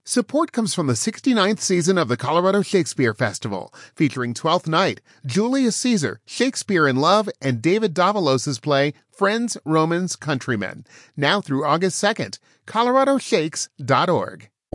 Support comes from the 69th season of the Colorado Shakespeare Festival, featuring Twelfth Night, Julius Caesar, Shakespeare in Love, and David Davalos' play Friends, Romans, Countrymen. Now through August 2nd. coloradoshakes.org.